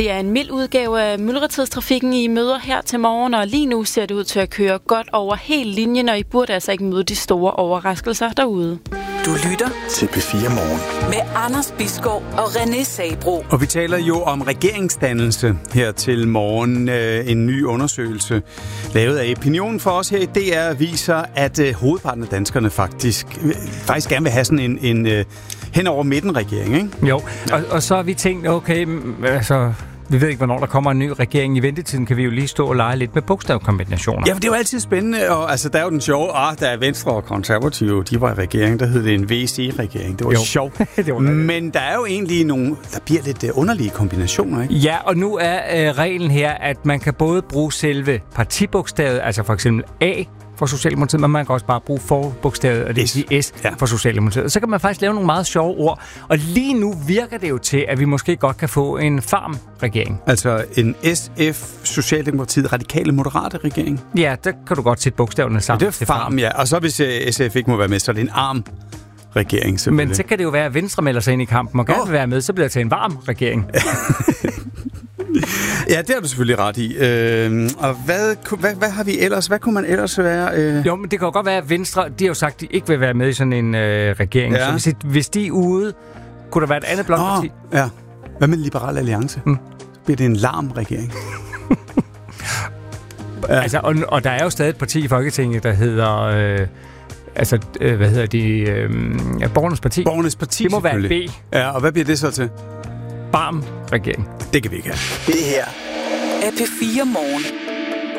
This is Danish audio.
Det er en mild udgave af myldretidstrafikken, I møder her til morgen, og lige nu ser det ud til at køre godt over hele linjen, og I burde altså ikke møde de store overraskelser derude. Du lytter til P4 Morgen med Anders Bisgaard og René Sabro. Og vi taler jo om regeringsdannelse her til morgen. En ny undersøgelse lavet af Opinion for os her i DR viser, at hovedparten af danskerne faktisk gerne vil have sådan en hen over midten regering, ikke? Jo, og så har vi tænkt, okay, altså, vi ved ikke, hvornår der kommer en ny regering. I ventetiden kan vi jo lige stå og lege lidt med bogstavkombinationer. Ja, for det er jo altid spændende, og altså, der er jo den sjove, der er Venstre og Konservative, de var i regering, der hed det en VC-regering. Det var sjovt. Men der er jo egentlig nogle, der bliver lidt underlige kombinationer, ikke? Ja, og nu er reglen her, at man kan både bruge selve partibogstavet, altså for eksempel A for Socialdemokratiet, men man kan også bare bruge forbogstavet, og det vil sige S for Socialdemokratiet. Så kan man faktisk lave nogle meget sjove ord, og lige nu virker det jo til, at vi måske godt kan få en farm-regering. Altså en SF, Socialdemokratiet, radikale, moderate regering? Ja, der kan du godt sætte bogstaverne sammen. Ja, det er farm, ja. Og så hvis SF ikke må være med, så er det en arm regering, selvfølgelig. Men så kan det jo være, at Venstre melder sig ind i kampen og gerne vil være med, så bliver det til en varm regering. Ja, det har du selvfølgelig ret i. Og hvad har vi ellers? Hvad kunne man ellers være? Jo, men det kan jo godt være, at Venstre, de har jo sagt, at de ikke vil være med i sådan en regering. Ja. Så hvis de er ude, kunne der være et andet blokparti? Ja. Hvad med Liberal Alliance? Så bliver det en larm-regering. Ja. Altså, og der er jo stadig et parti i Folketinget, der hedder... hvad hedder det? Borgernes Parti. Borgernes Parti, det må være B. Ja, og hvad bliver det så til? Barm regering. Det kan vi ikke have. Det her er P4 Morgen.